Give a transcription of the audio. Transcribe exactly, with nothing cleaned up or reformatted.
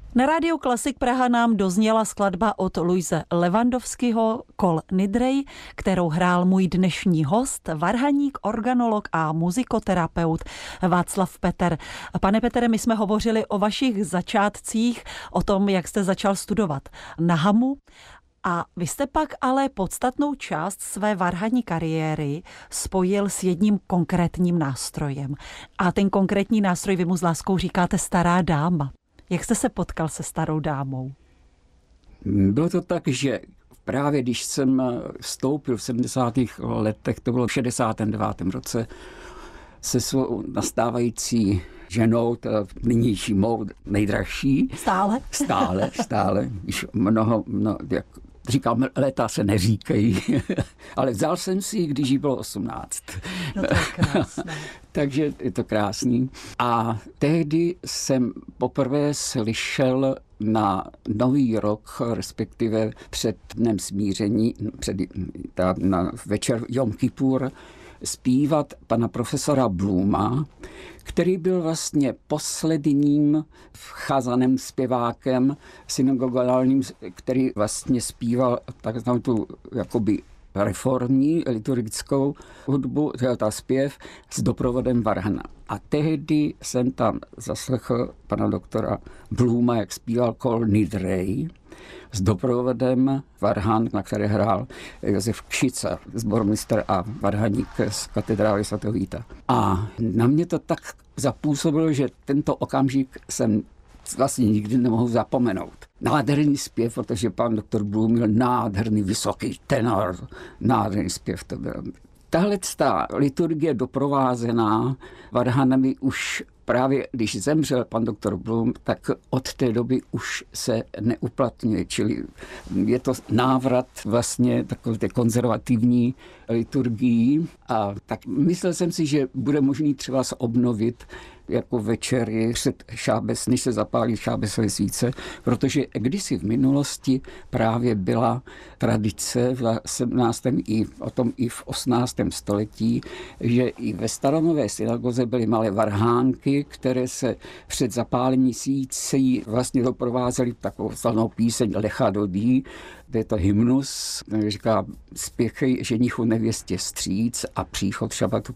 Na rádiu Klasik Praha nám dozněla skladba od Luise Levandovského Kol Nidrej, kterou hrál můj dnešní host, varhaník, organolog a muzikoterapeut Václav Peter. Pane Petere, my jsme hovořili o vašich začátcích, o tom, jak jste začal studovat na Hamu. A vy jste pak ale podstatnou část své varhanní kariéry spojil s jedním konkrétním nástrojem. A ten konkrétní nástroj vy mu s láskou říkáte stará dáma. Jak jste se potkal se starou dámou? Bylo to tak, že právě když jsem vstoupil v sedmdesátých letech, to bylo v šedesátém devátém roce, se svou nastávající ženou, nynější mou nejdražší. Stále? Stále, stále. Již mnoho, mnoho jak říkám, léta se neříkají, ale vzal jsem si ji, když jí bylo osmnáct. No to je krásné. Takže je to krásný. A tehdy jsem poprvé slyšel na Nový rok, respektive před dnem smíření, před, na večer Jom Kippur, zpívat pana profesora Bluma, který byl vlastně posledním chazanem, zpěvákem synagogálním, který vlastně zpíval takzvanou tu jakoby reformní liturgickou hudbu, ta zpěv s doprovodem varhana. A tehdy jsem tam zaslechl pana doktora Bluma, jak zpíval Kol Nidrej s doprovodem varhan, na které hrál Josef Kšica, sbormistr a varhaník z katedrály svatého Víta. A na mě to tak zapůsobilo, že tento okamžik jsem vlastně nikdy nemohu zapomenout. Nádherný zpěv, protože pan doktor Blum měl nádherný vysoký tenor, nádherný zpěv to byl. Tahle liturgie doprovázená varhanami už právě když zemřel pan doktor Blum, tak od té doby už se neuplatňuje, čili je to návrat vlastně takové té konzervativní liturgii a tak myslel jsem si, že bude možný třeba se obnovit jako večery před šábes, než se zapálí šábesové svíce, protože kdysi v minulosti právě byla tradice v sedmnáctém i o tom i v osmnáctém století, že i ve staronové synagoze byly malé varhánky, které se před zapálení svící vlastně doprovázely takovou slavnou píseň Lecha Dodí, je to hymnus, říká spěchej ženichu nevěstě stříc a příchod šabatu